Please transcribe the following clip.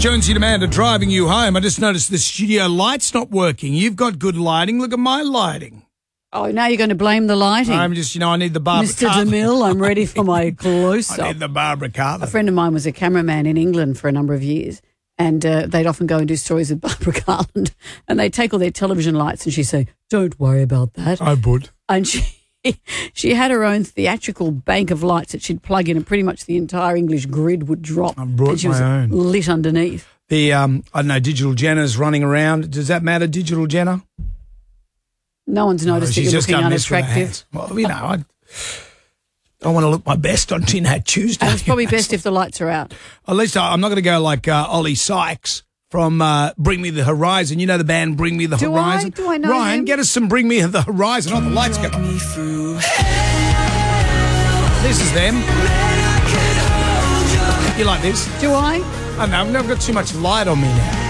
Jonesy and Amanda driving you home. I just noticed the studio light's not working. You've got good lighting. Look at my lighting. Oh, now you're going to blame the lighting. I'm just, I need the Barbara Mr. Cartland. DeMille, I'm ready for my close-up. I need the Barbara A Cartland. friend of mine was a cameraman in England for a number of years, and they'd often go and do stories with Barbara Cartland, and they'd take all their television lights and she'd say, "Don't worry about that." I would. And she had her own theatrical bank of lights that she'd plug in, and pretty much the entire English grid would drop. I brought and she my was own. lit underneath. The, I don't know, Digital Jenna's running around. Does that matter, Digital Jenna? No one's noticed that She's you're just looking going to mess with her unattractive. hands. Well, I want to look my best on Tin Hat Tuesday. And it's probably best if the lights are out. At least I'm not going to go like Ollie Sykes from Bring Me the Horizon. You know the band Bring Me the Horizon? Do I know Ryan, him? get us some Bring Me the Horizon. Oh, the lights go. This is them. You like this? Do I? I don't know, I've got too much light on me now.